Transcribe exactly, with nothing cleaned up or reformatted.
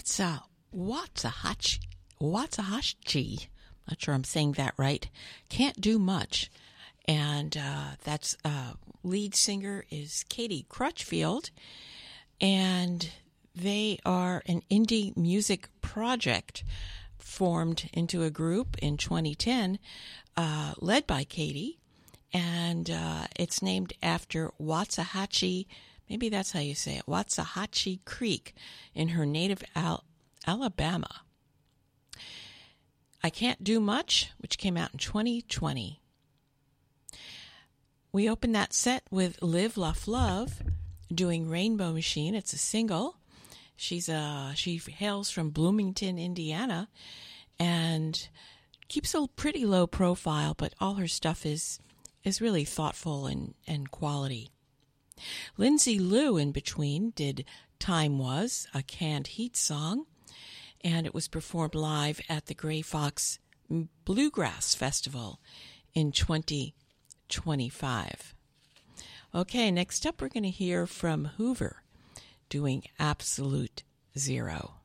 That's uh, Waxahachie. Waxahachie. Not sure I'm saying that right. Can't Do Much. And uh, that's uh, lead singer is Katie Crutchfield. And they are an indie music project formed into a group in twenty ten, uh, led by Katie. And uh, it's named after Waxahachie, maybe that's how you say it, Waxahachie Creek in her native Al- Alabama. I Can't Do Much, which came out in twenty twenty. We opened that set with Live Laugh Love doing Rainbow Machine. It's a single. She's a, she hails from Bloomington, Indiana, and keeps a pretty low profile, but all her stuff is is really thoughtful and, and quality. Lindsay Lou, in between, did Time Was, a canned heat song, and it was performed live at the Gray Fox Bluegrass Festival in twenty twenty-five. Okay, next up we're going to hear from Hoover doing Absolute Zero.